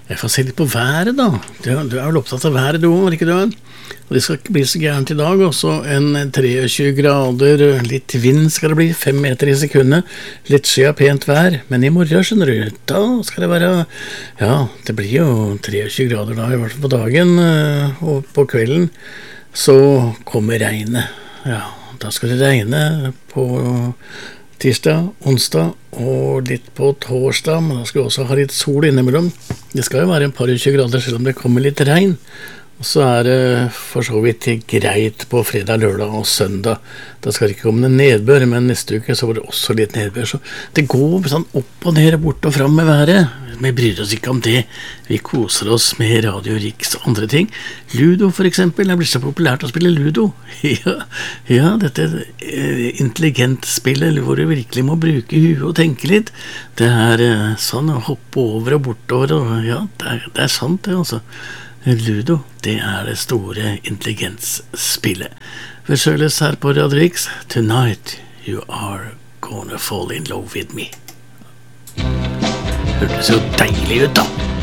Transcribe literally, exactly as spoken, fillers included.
Jeg får se litt på været da. Du, du er vel opptatt av været du, var ikke du? Og det skal ikke bli så gærent i dag. Også en tjuetre grader, litt vind skal det bli, fem meter i sekundet. Litt sky av pent vær. Men i morgen, skjønner du, da skal det være, ja, det blir jo tjuetre grader da, i hvert fall på dagen. Og på kvelden så kommer regnet. Ja, da skal det regne på tirsdag, onsdag og litt på torsdag, men da skal vi også ha litt sol innimellom. Det skal jo være en par og tjue grader selv om det kommer litt regn. Og så er det for så vidt greit på fredag, lørdag og søndag. Da skal det ikke komme en nedbør, men neste uke så var det også litt nedbør. Så det går sånn opp og ned, bort og frem med været. Vi bryr oss ikke om det. Vi koser oss med Radio Riks og andre ting. Ludo for eksempel, det blir så populært å spille Ludo. Ja, ja dette er intelligent spillet hvor du virkelig må bruke huet og tenke litt. Det er sånn å hoppe over og bortover, og ja, det er, det er sant det altså. Ludo, det er det store intelligensspillet. Vi søles her på Radio Riks. Tonight you are gonna fall in love with me. Hørtes jo deilig ut da.